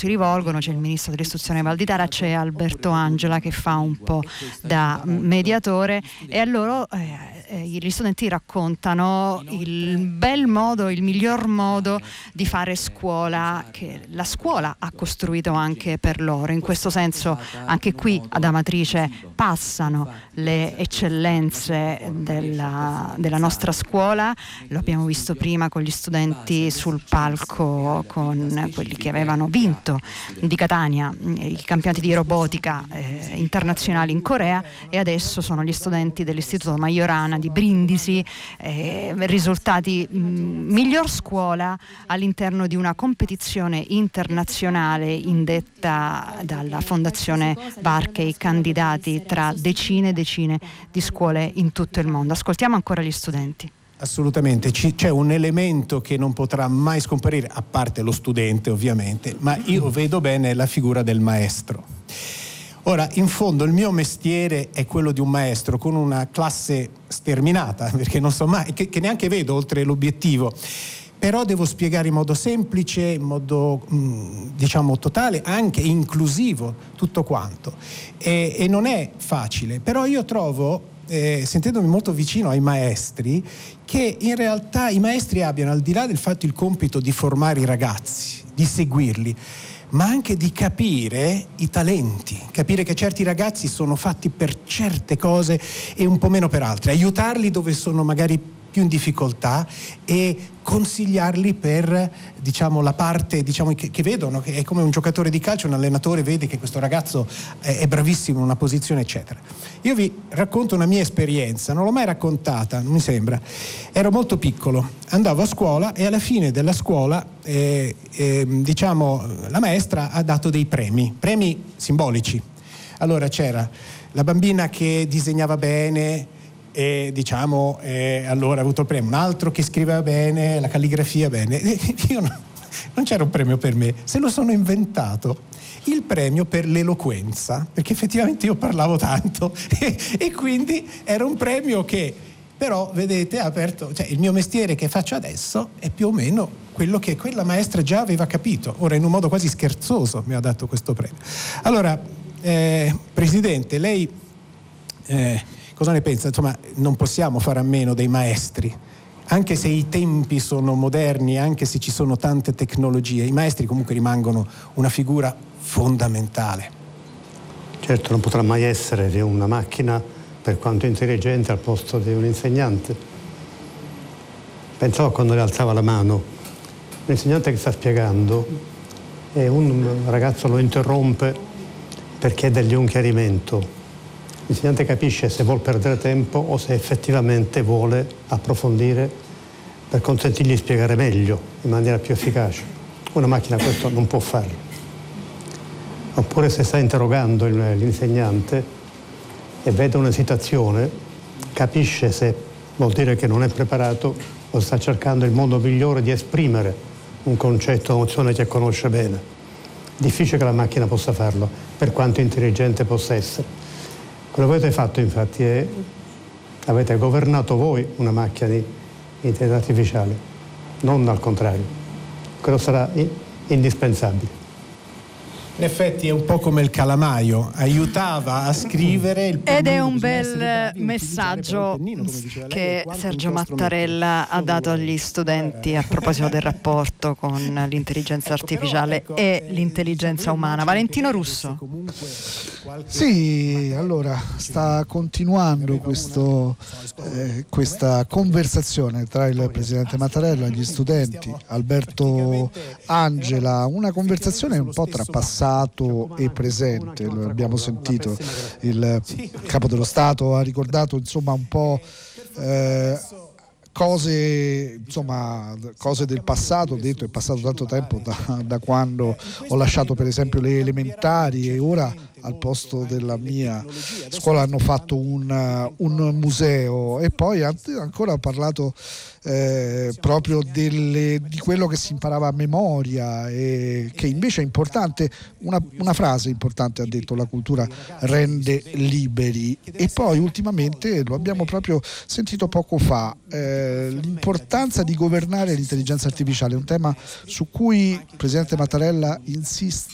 si rivolgono. C'è il ministro dell'istruzione Valditara, c'è Alberto Angela che fa un po' da mediatore, e a loro gli studenti raccontano il bel modo, il miglior modo di fare scuola che la scuola ha costruito anche per loro. In questo senso anche qui ad Amatrice passano le eccellenze della nostra scuola. Lo abbiamo visto prima con gli studenti sul palco, con quelli che avevano vinto di Catania i campionati di robotica internazionali in Corea, e adesso sono gli studenti dell'Istituto Majorana di Brindisi, risultati miglior scuola all'interno di una competizione internazionale indetta dalla Fondazione Barkey, candidati tra decine e decine di scuole in tutto il mondo. Ascoltiamo ancora gli studenti. Assolutamente, c'è un elemento che non potrà mai scomparire, a parte lo studente ovviamente, ma io vedo bene la figura del maestro. Ora, in fondo il mio mestiere è quello di un maestro con una classe sterminata, perché non so mai, che neanche vedo oltre l'obiettivo, però devo spiegare in modo semplice, in modo diciamo totale, anche inclusivo, tutto quanto. E non è facile, però io trovo, sentendomi molto vicino ai maestri, che in realtà i maestri abbiano, al di là del fatto, il compito di formare i ragazzi, di seguirli, ma anche di capire i talenti, capire che certi ragazzi sono fatti per certe cose e un po' meno per altre, aiutarli dove sono magari più in difficoltà e consigliarli per, diciamo, la parte, diciamo, che vedono, che è come un giocatore di calcio, un allenatore vede che questo ragazzo è bravissimo in una posizione, eccetera. Io vi racconto una mia esperienza, non l'ho mai raccontata, non mi sembra. Ero molto piccolo, andavo a scuola e alla fine della scuola diciamo, la maestra ha dato dei premi simbolici. Allora c'era la bambina che disegnava bene, e diciamo allora ha avuto il premio, un altro che scriveva bene, la calligrafia bene. Io non c'era un premio per me, se lo sono inventato, il premio per l'eloquenza, perché effettivamente io parlavo tanto e quindi era un premio che però, vedete, ha aperto, cioè il mio mestiere che faccio adesso è più o meno quello che quella maestra già aveva capito. Ora, in un modo quasi scherzoso mi ha dato questo premio. Allora, Presidente, lei cosa ne pensa? Insomma, non possiamo fare a meno dei maestri, anche se i tempi sono moderni, anche se ci sono tante tecnologie, i maestri comunque rimangono una figura fondamentale. Certo, non potrà mai essere una macchina, per quanto intelligente, al posto di un insegnante. Pensavo quando le alzava la mano, l'insegnante che sta spiegando e un ragazzo lo interrompe per chiedergli un chiarimento. L'insegnante capisce se vuol perdere tempo o se effettivamente vuole approfondire per consentirgli di spiegare meglio, in maniera più efficace. Una macchina questo non può farlo. Oppure se sta interrogando l'insegnante e vede un'esitazione, capisce se vuol dire che non è preparato o sta cercando il modo migliore di esprimere un concetto, un'emozione che conosce bene. Difficile che la macchina possa farlo, per quanto intelligente possa essere. Quello che avete fatto infatti è avete governato voi una macchina di intelligenza artificiale, non al contrario. Quello sarà indispensabile. In effetti è un po' come il calamaio, aiutava a scrivere il pennino. Ed è un bel messaggio che Sergio Mattarella ha dato agli studenti a proposito del rapporto con l'intelligenza artificiale e l'intelligenza umana. Valentino Russo. Sì, allora sta continuando questa conversazione tra il presidente Mattarella e gli studenti, Alberto Angela, una conversazione un po' tra passato e presente. Lo abbiamo sentito, il capo dello Stato ha ricordato insomma un po' cose del passato. Ho detto è passato tanto tempo da quando ho lasciato per esempio le elementari e ora al posto della mia scuola hanno fatto un museo, e poi ancora ho parlato proprio di quello che si imparava a memoria e che invece è importante. Una frase importante ha detto: la cultura rende liberi. E poi ultimamente lo abbiamo proprio sentito poco fa, l'importanza di governare l'intelligenza artificiale, un tema su cui il presidente Mattarella